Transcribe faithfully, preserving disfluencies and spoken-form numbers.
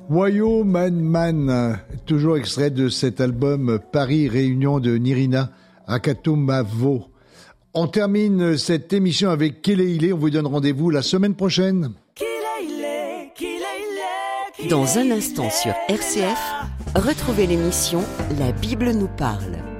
Wayo Man Man, toujours extrait de cet album Paris Réunion de Nirina Akatomavo. On termine cette émission avec Keleile. On vous donne rendez-vous la semaine prochaine. Dans un instant sur R C F, retrouvez l'émission La Bible nous parle.